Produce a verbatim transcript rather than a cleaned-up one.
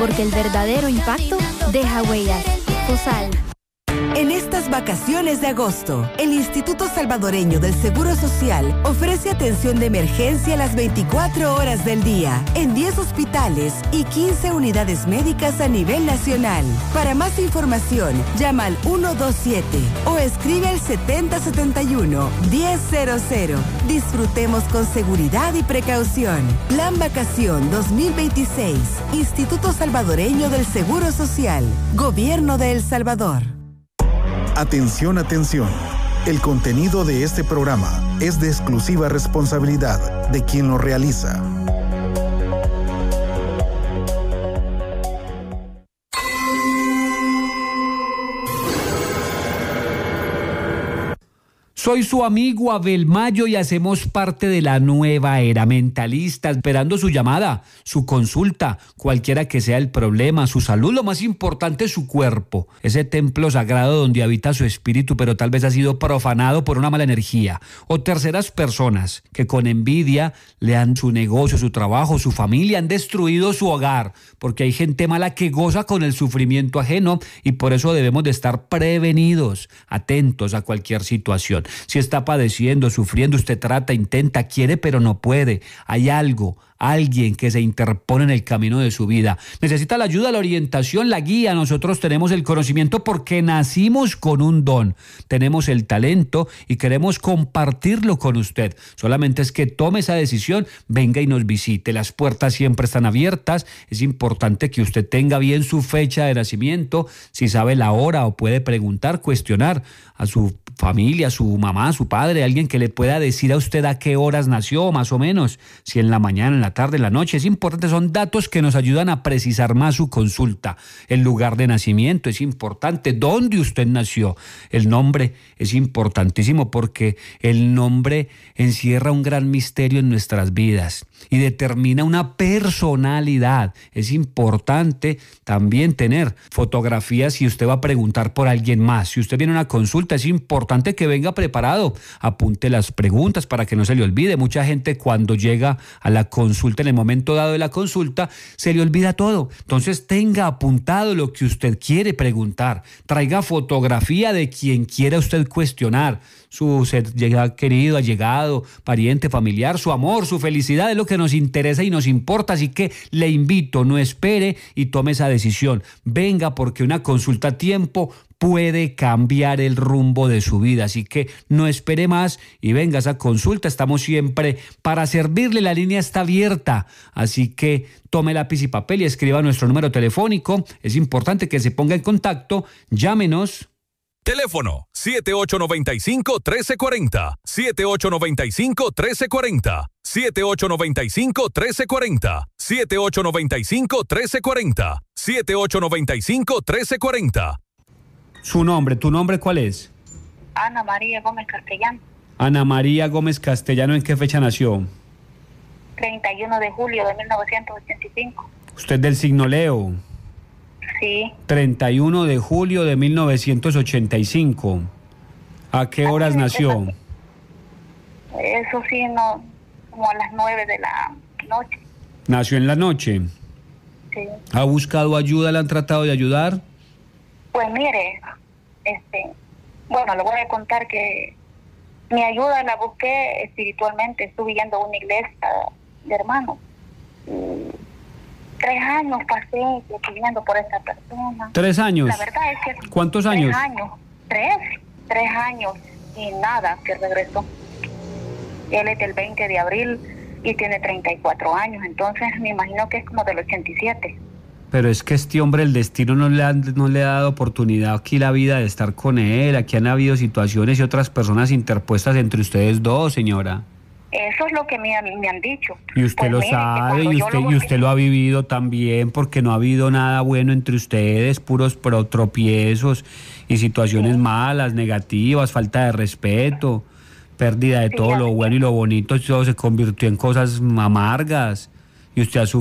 porque el verdadero impacto deja huellas. Fosal. En estas vacaciones de agosto, el Instituto Salvadoreño del Seguro Social ofrece atención de emergencia las veinticuatro horas del día en diez hospitales y quince unidades médicas a nivel nacional. Para más información, llama al ciento veintisiete o escribe al setenta setenta y uno, diez cero cero. Disfrutemos con seguridad y precaución. Plan Vacación dos mil veintiséis. Instituto Salvadoreño del Seguro Social. Gobierno de El Salvador. Atención, atención. El contenido de este programa es de exclusiva responsabilidad de quien lo realiza. Soy su amigo Abel Mayo y hacemos parte de la nueva era mentalista, esperando su llamada, su consulta, cualquiera que sea el problema, su salud, lo más importante es su cuerpo, ese templo sagrado donde habita su espíritu, pero tal vez ha sido profanado por una mala energía, o terceras personas que con envidia le han su negocio, su trabajo, su familia, han destruido su hogar, porque hay gente mala que goza con el sufrimiento ajeno y por eso debemos de estar prevenidos, atentos a cualquier situación. Si está padeciendo, sufriendo, usted trata, intenta, quiere, pero no puede. Hay algo, alguien que se interpone en el camino de su vida. Necesita la ayuda, la orientación, la guía. Nosotros tenemos el conocimiento porque nacimos con un don. Tenemos el talento y queremos compartirlo con usted. Solamente es que tome esa decisión, venga y nos visite. Las puertas siempre están abiertas. Es importante que usted tenga bien su fecha de nacimiento. Si sabe la hora o puede preguntar, cuestionar a su familia, su mamá, su padre, alguien que le pueda decir a usted a qué horas nació, más o menos, si en la mañana, en la tarde, en la noche. Es importante, son datos que nos ayudan a precisar más su consulta. El lugar de nacimiento es importante, dónde usted nació. El nombre es importantísimo porque el nombre encierra un gran misterio en nuestras vidas y determina una personalidad. Es importante también tener fotografías si usted va a preguntar por alguien más. Si usted viene a una consulta, es importante que venga preparado, apunte las preguntas para que no se le olvide. Mucha gente cuando llega a la consulta, en el momento dado de la consulta, se le olvida todo. Entonces tenga apuntado lo que usted quiere preguntar, traiga fotografía de quien quiera usted cuestionar, su ser querido, allegado, pariente, familiar, su amor, su felicidad, es lo que nos interesa y nos importa, así que le invito, no espere y tome esa decisión. Venga, porque una consulta a tiempo puede cambiar el rumbo de su vida, así que no espere más y venga a esa consulta. Estamos siempre para servirle, la línea está abierta, así que tome lápiz y papel y escriba nuestro número telefónico. Es importante que se ponga en contacto, llámenos. Teléfono siete ocho nueve cinco, uno tres cuatro cero, siete ocho nueve cinco, uno tres cuatro cero, siete ocho nueve cinco, uno tres cuatro cero, siete ocho nueve cinco, uno tres cuatro cero, siete ocho nueve cinco, uno tres cuatro cero. Su nombre, ¿tu nombre cuál es? Ana María Gómez Castellano. Ana María Gómez Castellano, ¿en qué fecha nació? treinta y uno de julio de mil novecientos ochenta y cinco. ¿Usted del signo Leo? Sí. treinta y uno de julio de mil novecientos ochenta y cinco. ¿A qué horas Ay, nació? Eso sí, no, como a las nueve de la noche. ¿Nació en la noche? Sí. ¿Ha buscado ayuda? ¿Le han tratado de ayudar? Pues mire, este, bueno, le voy a contar que mi ayuda la busqué espiritualmente. Estuve yendo a una iglesia de hermanos. Y tres años pasé escribiendo por esta persona. ¿Tres años? La verdad es que... ¿Cuántos años? Tres años. Tres. Tres años y nada que regresó. Él es del veinte de abril y tiene treinta y cuatro años. Entonces me imagino que es como del ochenta y siete. Pero es que este hombre, el destino no le, ha, no le ha dado oportunidad aquí la vida de estar con él. Aquí han habido situaciones y otras personas interpuestas entre ustedes dos, señora. Eso es lo que me, me han dicho. Y usted Pues lo mire, sabe, que y cuando usted, yo lo y usted lo ha vivido también, porque no ha habido nada bueno entre ustedes, puros pro- tropiezos y situaciones Sí. malas, negativas, falta de respeto, pérdida de Sí, todo así lo bueno y lo bonito, todo se convirtió en cosas amargas, y usted ha